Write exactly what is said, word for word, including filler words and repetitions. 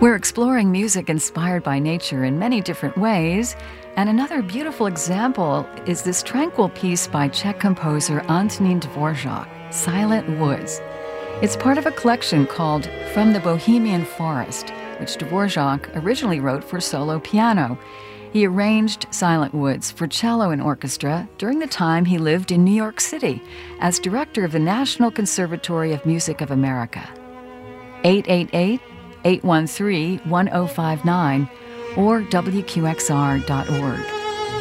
We're exploring music inspired by nature in many different ways, and another beautiful example is this tranquil piece by Czech composer Antonín Dvořák, Silent Woods. It's part of a collection called From the Bohemian Forest, which Dvořák originally wrote for solo piano. He arranged Silent Woods for cello and orchestra during the time he lived in New York City as director of the National Conservatory of Music of America. eight eight eight, eight one three, one oh five nine or W Q X R dot org.